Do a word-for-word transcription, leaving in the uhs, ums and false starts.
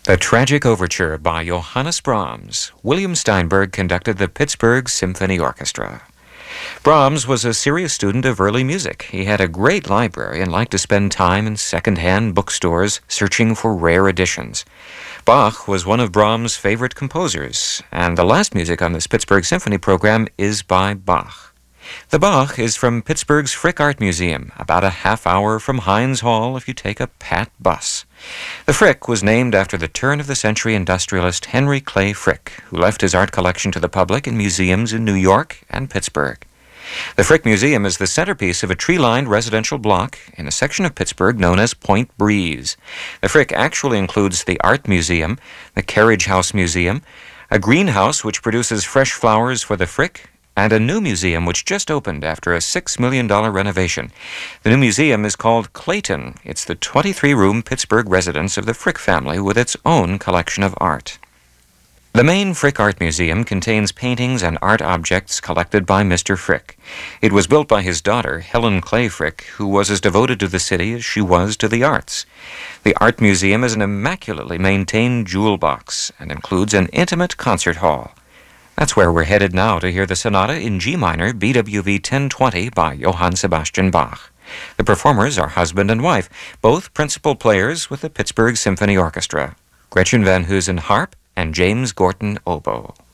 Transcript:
The Tragic Overture by Johannes Brahms. William Steinberg conducted the Pittsburgh Symphony Orchestra. Brahms was a serious student of early music. He had a great library and liked to spend time in second-hand bookstores searching for rare editions. Bach was one of Brahms' favorite composers, and the last music on this Pittsburgh Symphony program is by Bach. The Bach is from Pittsburgh's Frick Art Museum, about a half hour from Heinz Hall if you take a Pat bus. The Frick was named after the turn-of-the-century industrialist Henry Clay Frick, who left his art collection to the public in museums in New York and Pittsburgh. The Frick Museum is the centerpiece of a tree-lined residential block in a section of Pittsburgh known as Point Breeze. The Frick actually includes the Art Museum, the Carriage House Museum, a greenhouse which produces fresh flowers for the Frick, and a new museum which just opened after a six million dollars renovation. The new museum is called Clayton. It's the twenty-three room Pittsburgh residence of the Frick family with its own collection of art. The main Frick Art Museum contains paintings and art objects collected by Mister Frick. It was built by his daughter, Helen Clay Frick, who was as devoted to the city as she was to the arts. The Art Museum is an immaculately maintained jewel box and includes an intimate concert hall. That's where we're headed now to hear the sonata in G minor, B W V ten twenty by Johann Sebastian Bach. The performers are husband and wife, both principal players with the Pittsburgh Symphony Orchestra, Gretchen Van Heusen harp and James Gorton oboe.